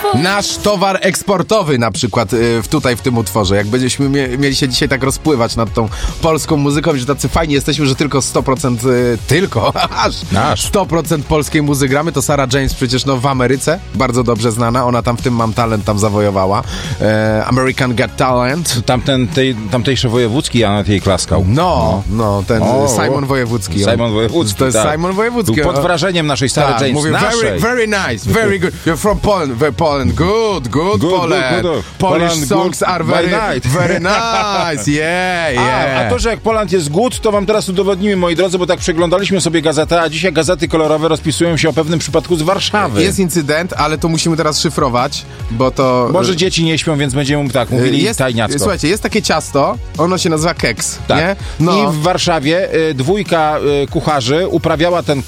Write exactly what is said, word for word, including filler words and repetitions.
nasz towar eksportowy na przykład y, tutaj w tym utworze. Jak będziemy mie- mieli się dzisiaj tak rozpływać nad tą polską muzyką, że tacy fajni jesteśmy, że tylko sto procent y, tylko, aż Nasz. sto procent polskiej muzyki gramy, to Sarah James przecież no w Ameryce, bardzo dobrze znana, ona tam w tym Mam Talent tam zawojowała. E, American Got Talent. Tamten, tej, tamtejszy wojewódzki, ja nawet jej klaskał. No, no, ten O, Simon Wojewódzki. Simon Wojewódzki, To jest tak. Simon Wojewódzki. Był pod wrażeniem naszej Sarah Tak, James, mówię, naszej. very, very nice, very good. You're from Poland, very Poland, good, good, Good, Poland. good, good. Polish Poland songs good are by very, night. very nice, yeah, yeah. A, a to, że jak Poland jest good, to wam teraz udowodnimy, moi drodzy, bo tak przeglądaliśmy sobie gazetę, a dzisiaj gazety kolorowe rozpisują się o pewnym przypadku z Warszawy. Jest incydent, ale to musimy teraz szyfrować, bo to... Może dzieci nie śpią, więc będziemy tak mówili jest, tajniacko. Słuchajcie, jest takie ciasto, ono się nazywa keks, Tak. nie? I w Warszawie y, dwójka y, kucharzy uprawiała ten